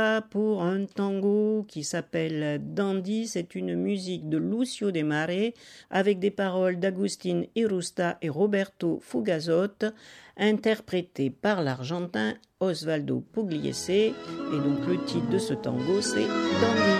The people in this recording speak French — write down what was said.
pour un tango qui s'appelle Dandy. C'est une musique de Lucio De Mare avec des paroles d'Agustin Irusta et Roberto Fugazzot, interprétées par l'Argentin Osvaldo Pugliese. Et donc le titre de ce tango, c'est Dandy.